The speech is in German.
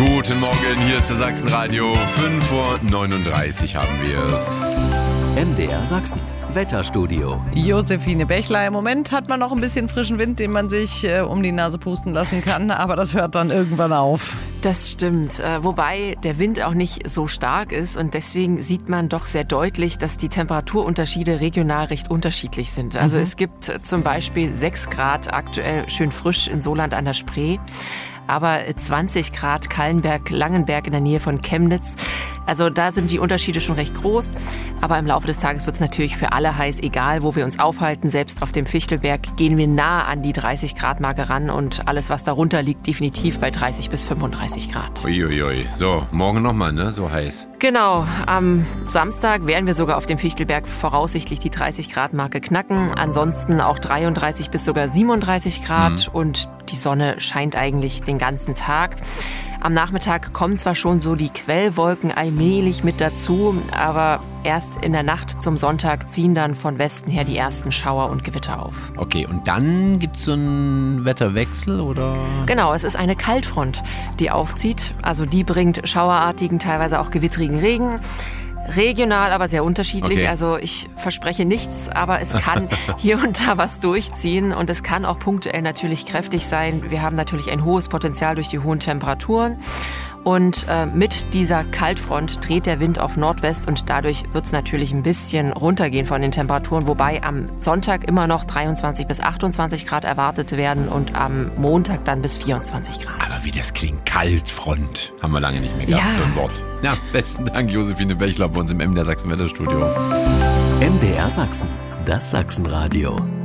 Guten Morgen, hier ist der Sachsenradio. 5:39 Uhr haben wir es. MDR Sachsen, Wetterstudio. Josephine Bechler, im Moment hat man noch ein bisschen frischen Wind, den man sich um die Nase pusten lassen kann, aber das hört dann irgendwann auf. Das stimmt, wobei der Wind auch nicht so stark ist und deswegen sieht man doch sehr deutlich, dass die Temperaturunterschiede regional recht unterschiedlich sind. Also es gibt zum Beispiel 6 Grad aktuell schön frisch in Soland an der Spree, aber 20 Grad Kallenberg-Langenberg in der Nähe von Chemnitz. Also da sind die Unterschiede schon recht groß, aber im Laufe des Tages wird es natürlich für alle heiß, egal wo wir uns aufhalten. Selbst auf dem Fichtelberg gehen wir nah an die 30 Grad Marke ran und alles, was darunter liegt, definitiv bei 30 bis 35 Grad. Uiuiui. So, morgen nochmal, ne? So heiß. Genau, am Samstag werden wir sogar auf dem Fichtelberg voraussichtlich die 30 Grad Marke knacken. Ansonsten auch 33 bis sogar 37 Grad und die Sonne scheint eigentlich den ganzen Tag. Am Nachmittag kommen zwar schon so die Quellwolken allmählich mit dazu, aber erst in der Nacht zum Sonntag ziehen dann von Westen her die ersten Schauer und Gewitter auf. Okay, und dann gibt's so einen Wetterwechsel, oder? Genau, es ist eine Kaltfront, die aufzieht. Also die bringt schauerartigen, teilweise auch gewittrigen Regen. Regional, aber sehr unterschiedlich. Okay. Also ich verspreche nichts, aber es kann hier und da was durchziehen und es kann auch punktuell natürlich kräftig sein. Wir haben natürlich ein hohes Potenzial durch die hohen Temperaturen. Und mit dieser Kaltfront dreht der Wind auf Nordwest und dadurch wird es natürlich ein bisschen runtergehen von den Temperaturen, wobei am Sonntag immer noch 23 bis 28 Grad erwartet werden und am Montag dann bis 24 Grad. Aber wie das klingt, Kaltfront. Haben wir lange nicht mehr gehabt, Ja. so ein Wort. Ja, besten Dank, Josephine Bechler, bei uns im MDR Sachsen Wetterstudio. MDR Sachsen, das Sachsenradio.